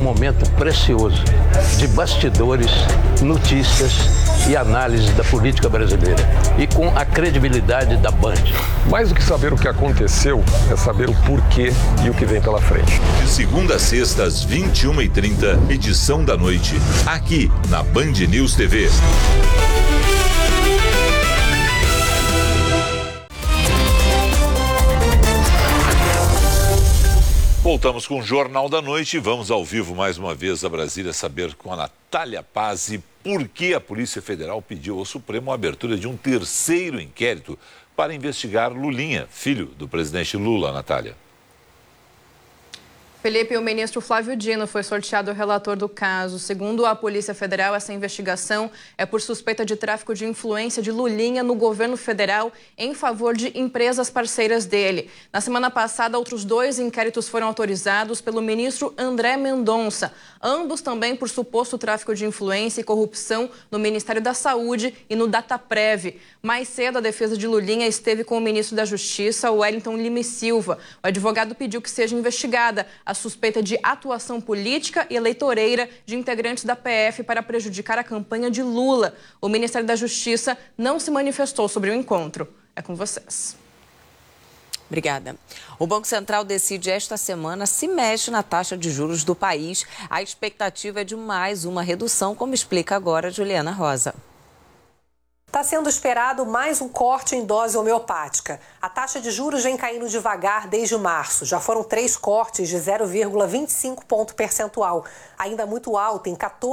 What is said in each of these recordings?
momento precioso de bastidores, notícias e análise da política brasileira e com a credibilidade da Band. Mais do que saber o que aconteceu, é saber o porquê e o que vem pela frente. De segunda a sexta, às 21h30, edição da noite, aqui na Band News TV. Voltamos com o Jornal da Noite e vamos ao vivo mais uma vez a Brasília saber com a Natália Pazzi por que a Polícia Federal pediu ao Supremo a abertura de um terceiro inquérito para investigar Lulinha, filho do presidente Lula. Natália. Felipe, o ministro Flávio Dino foi sorteado relator do caso. Segundo a Polícia Federal, essa investigação é por suspeita de tráfico de influência de Lulinha no governo federal em favor de empresas parceiras dele. Na semana passada, outros 2 inquéritos foram autorizados pelo ministro André Mendonça, ambos também por suposto tráfico de influência e corrupção no Ministério da Saúde e no Dataprev. Mais cedo, a defesa de Lulinha esteve com o ministro da Justiça, Wellington Lima e Silva. O advogado pediu que seja investigada a suspeita de atuação política e eleitoreira de integrantes da PF para prejudicar a campanha de Lula. O Ministério da Justiça não se manifestou sobre o encontro. É com vocês. Obrigada. O Banco Central decide esta semana se mexe na taxa de juros do país. A expectativa é de mais uma redução, como explica agora Juliana Rosa. Está sendo esperado mais um corte em dose homeopática. A taxa de juros vem caindo devagar desde março. Já foram 3 cortes de 0,25 ponto percentual, ainda muito alta, em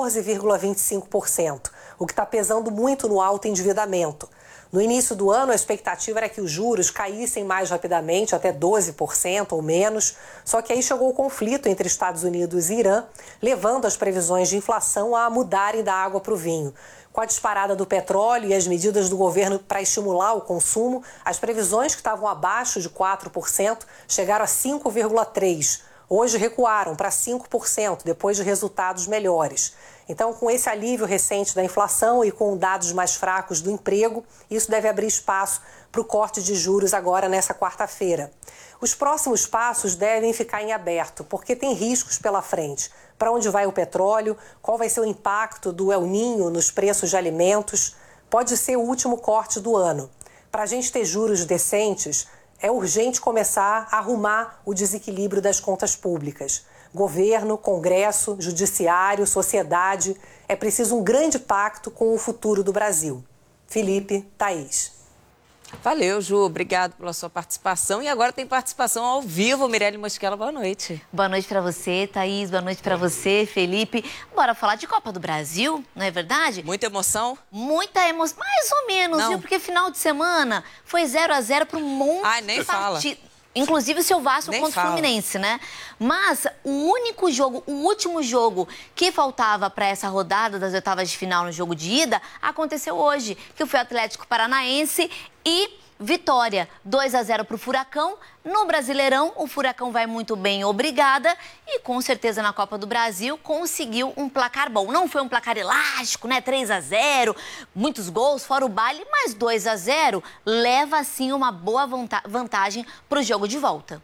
14,25%, o que está pesando muito no alto endividamento. No início do ano, a expectativa era que os juros caíssem mais rapidamente, até 12% ou menos. Só que aí chegou o conflito entre Estados Unidos e Irã, levando as previsões de inflação a mudarem da água para o vinho. Com a disparada do petróleo e as medidas do governo para estimular o consumo, as previsões que estavam abaixo de 4% chegaram a 5,3%. Hoje recuaram para 5%, depois de resultados melhores. Então, com esse alívio recente da inflação e com dados mais fracos do emprego, isso deve abrir espaço para o corte de juros agora nessa quarta-feira. Os próximos passos devem ficar em aberto, porque tem riscos pela frente. Para onde vai o petróleo? Qual vai ser o impacto do El Niño nos preços de alimentos? Pode ser o último corte do ano. Para a gente ter juros decentes, é urgente começar a arrumar o desequilíbrio das contas públicas. Governo, Congresso, Judiciário, sociedade. É preciso um grande pacto com o futuro do Brasil. Felipe, Thaís. Valeu, Ju. Obrigado pela sua participação. E agora tem participação ao vivo. Mirelle Mosquela, boa noite. Boa noite para você, Thaís. Boa noite para você, Felipe. Bora falar de Copa do Brasil, não é verdade? Muita emoção? Muita emoção. Mais ou menos, viu? Porque final de semana foi 0-0 para um monte de nem fala. Inclusive o seu Vasco nem contra o Fluminense, né? Mas o único jogo, o último jogo que faltava para essa rodada das oitavas de final no jogo de ida, aconteceu hoje, que foi o Atlético Paranaense e Vitória. 2-0 para o Furacão. No Brasileirão, o Furacão vai muito bem, obrigada. E com certeza na Copa do Brasil conseguiu um placar bom. Não foi um placar elástico, né? 3-0, muitos gols, fora o baile, mas 2-0 leva, sim, uma boa vantagem para o jogo de volta.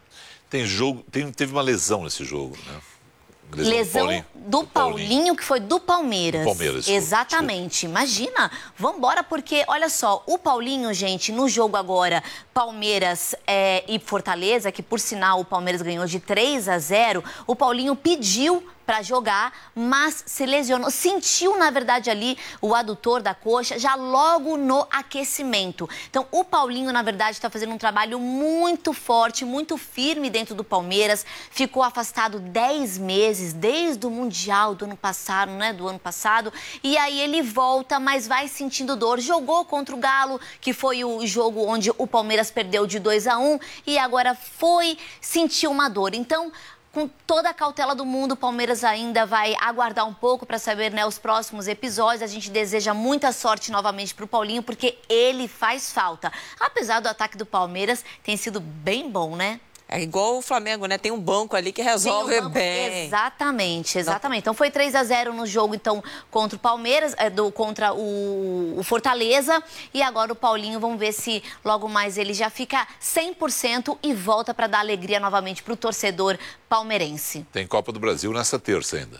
Teve uma lesão nesse jogo, né? Lesão do Paulinho, que foi do Palmeiras. Exatamente. Imagina, vambora, porque, olha só, o Paulinho, gente, no jogo agora, Palmeiras e Fortaleza, que por sinal o Palmeiras ganhou de 3-0, o Paulinho pediu para jogar, mas se lesionou. Sentiu, na verdade, ali o adutor da coxa já logo no aquecimento. Então, o Paulinho, na verdade, está fazendo um trabalho muito forte, muito firme dentro do Palmeiras. Ficou afastado 10 meses, desde o Mundial do ano passado, né? Do ano passado. E aí ele volta, mas vai sentindo dor. Jogou contra o Galo, que foi o jogo onde o Palmeiras perdeu de 2-1. E agora sentiu uma dor. Então, com toda a cautela do mundo, o Palmeiras ainda vai aguardar um pouco para saber, né, os próximos episódios. A gente deseja muita sorte novamente para o Paulinho, porque ele faz falta. Apesar do ataque do Palmeiras, tem sido bem bom, né? É igual o Flamengo, né? Tem um banco ali que resolve bem. Exatamente. Então foi 3-0 no jogo, então, contra o Palmeiras, contra o Fortaleza. E agora o Paulinho, vamos ver se logo mais ele já fica 100% e volta para dar alegria novamente para o torcedor palmeirense. Tem Copa do Brasil nessa terça ainda.